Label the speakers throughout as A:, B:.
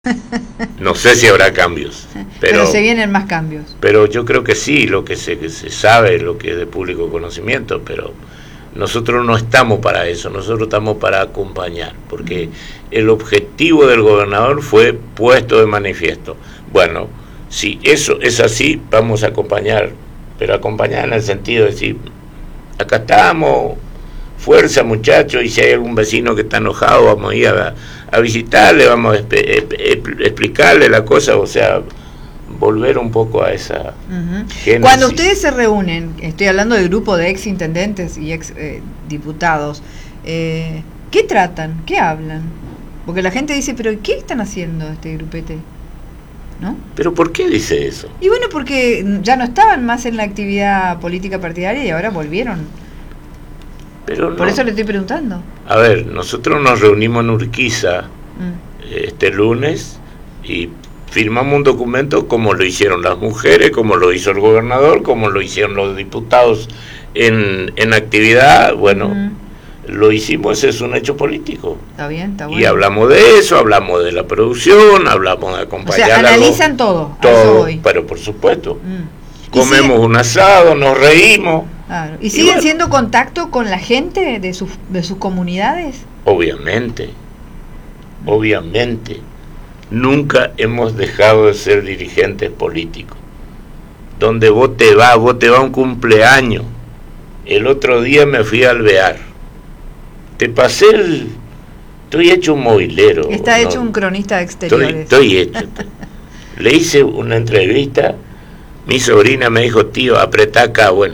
A: No sé si habrá cambios,
B: pero se vienen más cambios.
A: Pero yo creo que sí, lo que se sabe, lo que es de público conocimiento, pero nosotros no estamos para eso, nosotros estamos para acompañar, porque el objetivo del gobernador fue puesto de manifiesto. Bueno, si eso es así, vamos a acompañar, pero acompañar en el sentido de decir, acá estamos, fuerza muchachos, y si hay algún vecino que está enojado, vamos a ir a visitarle, vamos a explicarle la cosa, o sea, volver un poco a esa génesis.
B: Cuando ustedes se reúnen, estoy hablando del grupo de ex intendentes y ex diputados, ¿qué tratan? ¿Qué hablan? Porque la gente dice, pero ¿qué están haciendo este grupete? ¿No?
A: ¿Pero por qué dice eso?
B: Y bueno, porque ya no estaban más en la actividad política partidaria y ahora volvieron.
A: Pero
B: por eso le estoy preguntando.
A: A ver, nosotros nos reunimos en Urquiza este lunes y firmamos un documento como lo hicieron las mujeres, como lo hizo el gobernador, como lo hicieron los diputados en actividad. Bueno, lo hicimos, ese es un hecho político.
B: Está bien, está bueno.
A: Y hablamos de eso, hablamos de la producción, hablamos de acompañar.
B: O sea, analizan todo.
A: Todo, pero por supuesto. Comemos un asado, nos reímos.
B: Claro. ¿Y siguen siendo contacto con la gente de sus comunidades?
A: Obviamente, obviamente. Nunca hemos dejado de ser dirigentes políticos. Donde vos te vas a un cumpleaños. El otro día me fui a Alvear. Te pasé estoy hecho un movilero.
B: Está hecho un cronista de exteriores.
A: Estoy hecho. Le hice una entrevista. Mi sobrina me dijo, tío, apretá acá, bueno.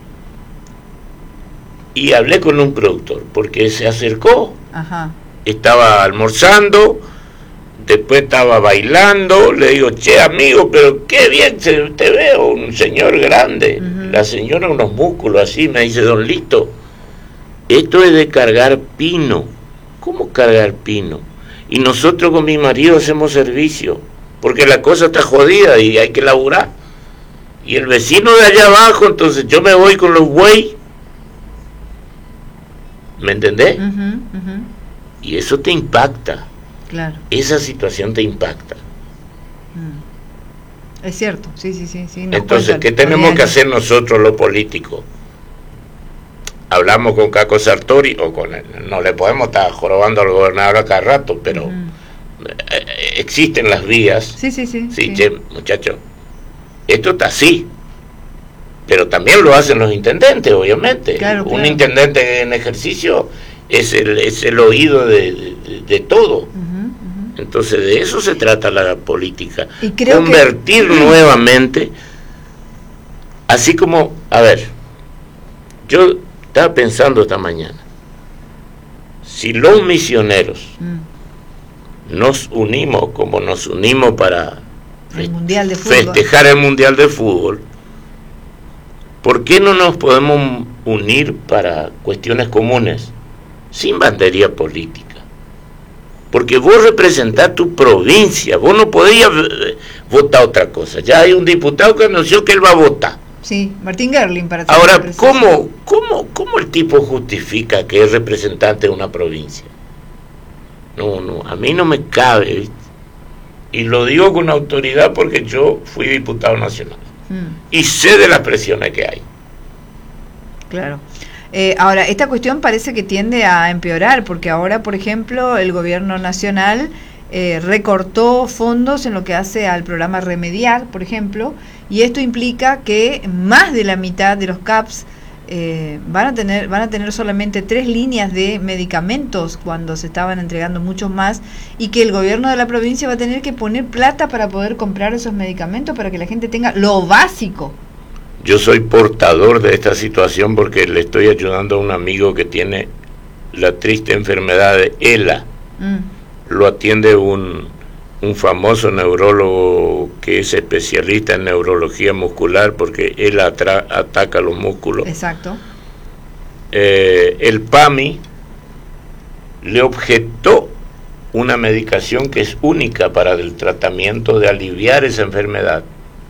A: Y hablé con un productor, porque se acercó.
B: Ajá.
A: Estaba almorzando, después estaba bailando, le digo, che, amigo, pero qué bien te veo, un señor grande. La señora unos músculos así, me dice, don Lito, esto es de cargar pino. ¿Cómo cargar pino? Y nosotros con mi marido hacemos servicio, porque la cosa está jodida y hay que laburar. Y el vecino de allá abajo, entonces yo me voy con los buey. ¿Me entendés? Y eso te impacta.
B: Claro.
A: Esa situación te impacta.
B: Es cierto, sí.
A: Entonces, ¿qué tenemos que hacer nosotros los políticos? Hablamos con Caco Sartori, o con él. No le podemos estar jorobando al gobernador a cada rato, pero existen las vías. Sí, che, muchachos, esto está así. Pero también lo hacen los intendentes, obviamente.
B: Claro.
A: Un intendente en ejercicio es el oído de todo. Entonces de eso se trata la política.
B: Y creo
A: convertir nuevamente, así como, a ver, yo estaba pensando esta mañana, si los misioneros nos unimos como nos unimos para festejar el Mundial de Fútbol, ¿por qué no nos podemos unir para cuestiones comunes, sin bandería política? Porque vos representás tu provincia, vos no podías votar otra cosa. Ya hay un diputado que anunció que él va a votar.
B: Sí, Martín Gerling para ser
A: ahora, ¿cómo el tipo justifica que es representante de una provincia? No, a mí no me cabe, ¿viste? Y lo digo con autoridad porque yo fui diputado nacional. Y sé de las presiones que hay.
B: Claro. Ahora, esta cuestión parece que tiende a empeorar, porque ahora, por ejemplo, el gobierno nacional recortó fondos en lo que hace al programa Remediar, por ejemplo, y esto implica que más de la mitad de los CAPS van a tener solamente 3 líneas de medicamentos cuando se estaban entregando muchos más, y que el gobierno de la provincia va a tener que poner plata para poder comprar esos medicamentos para que la gente tenga lo básico.
A: Yo soy portador de esta situación porque le estoy ayudando a un amigo que tiene la triste enfermedad de ELA. Lo atiende un famoso neurólogo que es especialista en neurología muscular, porque él ataca los músculos.
B: Exacto.
A: El PAMI le objetó una medicación que es única para el tratamiento de aliviar esa enfermedad.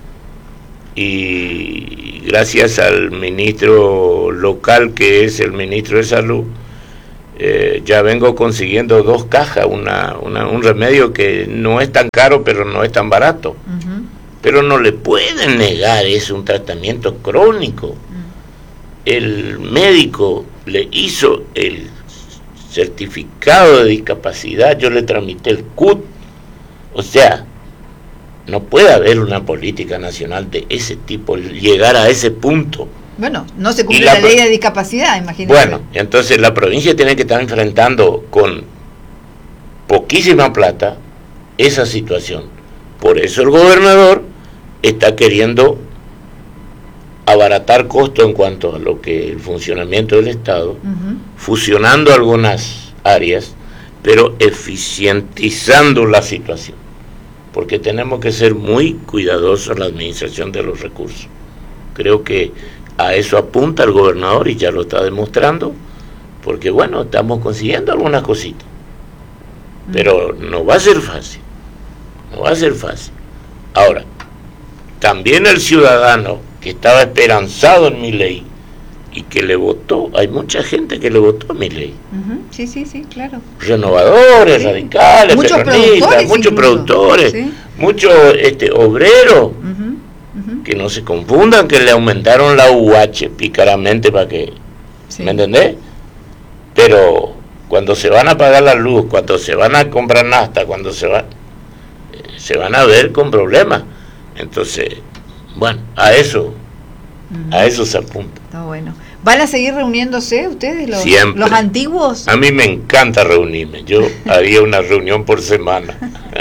A: Y gracias al ministro local, que es el ministro de Salud, ya vengo consiguiendo 2 cajas, un remedio que no es tan caro, pero no es tan barato. Uh-huh. Pero no le pueden negar, es un tratamiento crónico. El médico le hizo el certificado de discapacidad, yo le tramité el CUT. O sea, no puede haber una política nacional de ese tipo, llegar a ese punto.
B: Bueno, no se cumple la ley de discapacidad, imagínate.
A: Bueno, entonces la provincia tiene que estar enfrentando con poquísima plata esa situación. Por eso el gobernador está queriendo abaratar costos en cuanto a lo que el funcionamiento del Estado, uh-huh, fusionando algunas áreas, pero eficientizando la situación, porque tenemos que ser muy cuidadosos en la administración de los recursos. Creo que a eso apunta el gobernador y ya lo está demostrando, porque bueno, estamos consiguiendo algunas cositas, pero no va a ser fácil, no va a ser fácil. Ahora, también el ciudadano que estaba esperanzado en Milei y que le votó, hay mucha gente que le votó a Milei.
B: Uh-huh. Sí, sí, sí, claro.
A: Renovadores, sí, radicales,
B: muchos
A: peronistas, muchos productores, sí, muchos obreros, uh-huh, uh-huh, que no se confundan que le aumentaron la UH pícaramente para que, sí, ¿me entendés? Pero cuando se van a pagar la luz, cuando se van a comprar nafta, cuando se van a ver con problemas. Entonces, bueno, a eso se apunta.
B: Está bueno. ¿Van a seguir reuniéndose ustedes,
A: Siempre.
B: Los antiguos?
A: A mí me encanta reunirme. Yo haría una reunión por semana.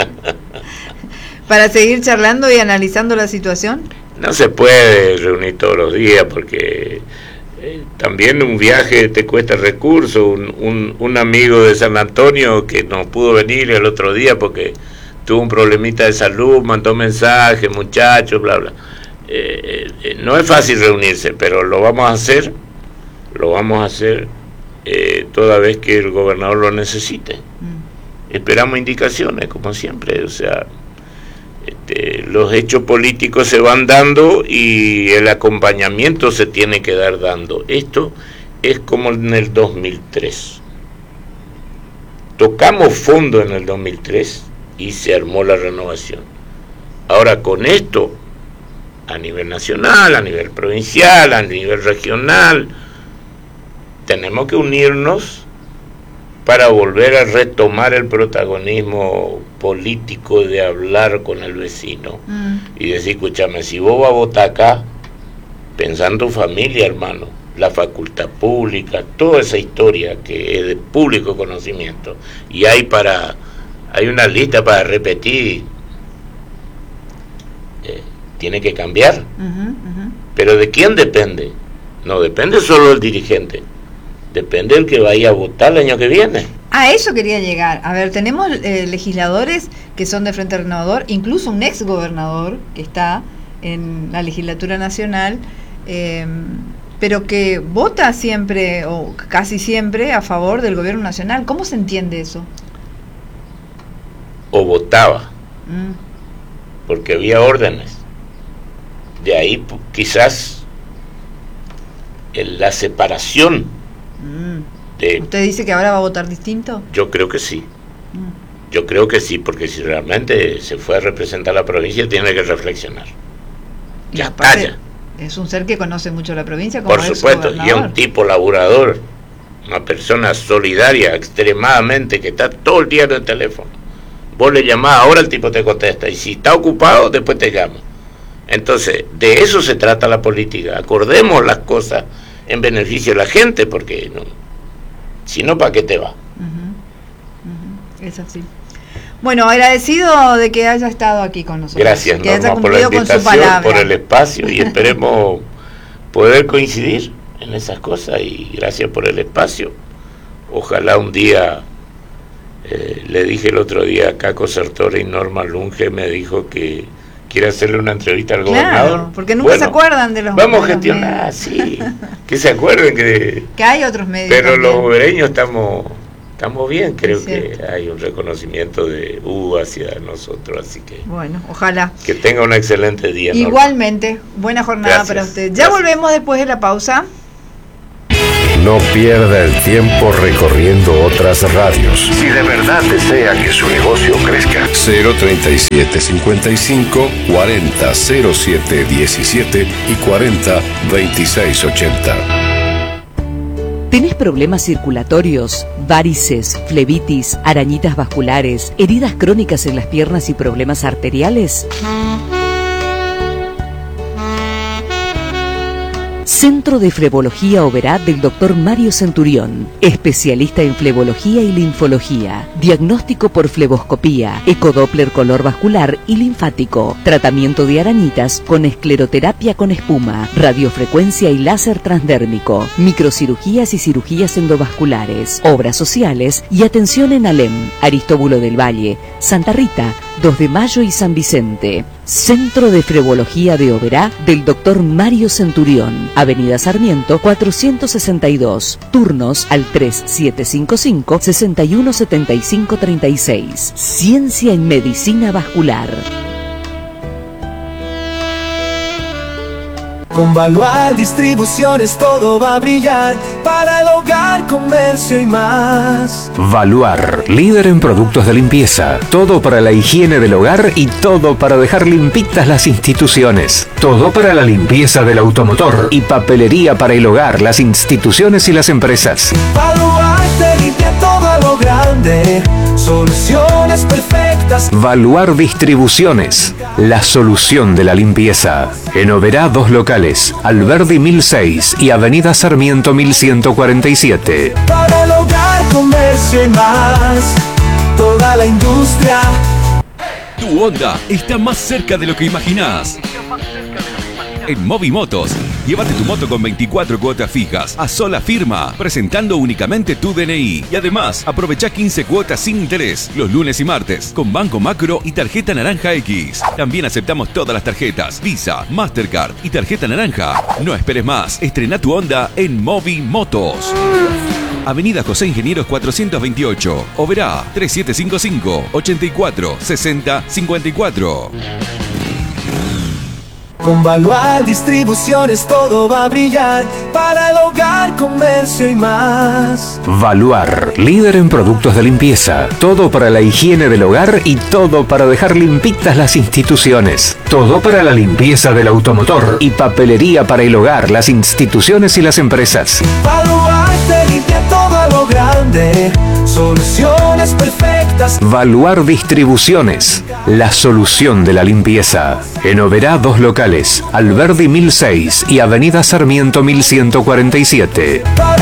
B: ¿Para seguir charlando y analizando la situación?
A: No se puede reunir todos los días porque también un viaje te cuesta recursos. Un amigo de San Antonio que no pudo venir el otro día porque tuvo un problemita de salud, mandó mensajes, muchachos, bla, bla. No es fácil reunirse, pero lo vamos a hacer toda vez que el gobernador lo necesite. Esperamos indicaciones, como siempre, o sea, los hechos políticos se van dando y el acompañamiento se tiene que dar dando. Esto es como en el 2003. Tocamos fondo en el 2003 y se armó la renovación. Ahora con esto, a nivel nacional, a nivel provincial, a nivel regional, tenemos que unirnos para volver a retomar el protagonismo político de hablar con el vecino y decir, escúchame, si vos vas a votar acá, pensando en familia, hermano, la facultad pública, toda esa historia que es de público conocimiento, y hay una lista para repetir, tiene que cambiar. Pero ¿de quién depende? No depende solo del dirigente, depende del que vaya a votar el año que viene.
B: A eso quería llegar. A ver, tenemos legisladores que son de Frente Renovador, incluso un ex gobernador que está en la legislatura nacional, pero que vota siempre o casi siempre a favor del gobierno nacional. ¿Cómo se entiende eso?
A: O votaba, porque había órdenes. De ahí quizás la separación.
B: ¿Usted dice que ahora va a votar distinto?
A: Yo creo que sí. Yo creo que sí, porque si realmente se fue a representar la provincia, tiene que reflexionar. Ya está, ya.
B: Es un ser que conoce mucho la provincia, como
A: por supuesto, y es un tipo laburador, una persona solidaria extremadamente, que está todo el día en el teléfono. Vos le llamás, ahora el tipo te contesta, y si está ocupado, después te llama. Entonces, de eso se trata la política. Acordemos las cosas en beneficio de la gente, porque no, si no, ¿para qué te va?
B: Es así. Bueno, agradecido de que haya estado aquí con nosotros.
A: Gracias,
B: que
A: Norma, por la invitación, por el espacio, y esperemos poder coincidir en esas cosas, y gracias por el espacio. Ojalá un día, le dije el otro día a Caco Sartori y Norma Lunge, me dijo que quiere hacerle una entrevista al gobernador.
B: Porque nunca se acuerdan de los
A: vamos a gestionar, sí, que se acuerden que
B: hay otros medios.
A: Pero también. Los bobereños estamos bien, creo que hay un reconocimiento de hacia nosotros, así que
B: bueno, ojalá
A: que tenga un excelente día.
B: Igualmente, Norma. Buena jornada. Gracias, para usted. Ya volvemos después de la pausa.
C: No pierda el tiempo recorriendo otras radios. Si de verdad desea que su negocio crezca. 037 55 40 07 17 y 40 26 80.
D: ¿Tenés problemas circulatorios, varices, flebitis, arañitas vasculares, heridas crónicas en las piernas y problemas arteriales? Centro de Flebología Oberá del Dr. Mario Centurión, especialista en flebología y linfología, diagnóstico por fleboscopía, ecodoppler color vascular y linfático, tratamiento de arañitas con escleroterapia con espuma, radiofrecuencia y láser transdérmico, microcirugías y cirugías endovasculares, obras sociales y atención en Alem, Aristóbulo del Valle, Santa Rita, 2 de Mayo y San Vicente. Centro de Flebología de Oberá del Dr. Mario Centurión, Avenida Sarmiento 462, turnos al 3755 617536. Ciencia en Medicina Vascular.
E: Con Valuar Distribuciones todo va a brillar para el hogar, comercio y más.
F: Valuar, líder en productos de limpieza. Todo para la higiene del hogar y todo para dejar limpitas las instituciones. Todo para la limpieza del automotor y papelería para el hogar, las instituciones y las empresas.
E: Valuar te limpia todo a lo grande. Soluciones perfectas.
F: Valuar Distribuciones, la solución de la limpieza. En Oberá 2 locales, Alberdi 1006 y Avenida Sarmiento 1147.
E: Para el hogar, comercio y más. Toda la industria.
G: Tu Honda está más cerca de lo que imaginás. En Movimotos, llévate tu moto con 24 cuotas fijas a sola firma, presentando únicamente tu DNI. Y además, aprovecha 15 cuotas sin interés los lunes y martes con Banco Macro y tarjeta Naranja X. También aceptamos todas las tarjetas Visa, Mastercard y tarjeta Naranja. No esperes más, estrena tu Honda en Movimotos. Avenida José Ingenieros 428, Oberá 3755 84 60 54.
E: Con Valuar Distribuciones todo va a brillar para el hogar, comercio y más.
F: Valuar, líder en productos de limpieza. Todo para la higiene del hogar y todo para dejar limpitas las instituciones. Todo para la limpieza del automotor y papelería para el hogar, las instituciones y las empresas.
E: Valuar te limpia todo a lo grande. Soluciones perfectas.
F: Valuar Distribuciones, la solución de la limpieza. En Oberá 2 locales, Alberdi 1006 y Avenida Sarmiento 1147.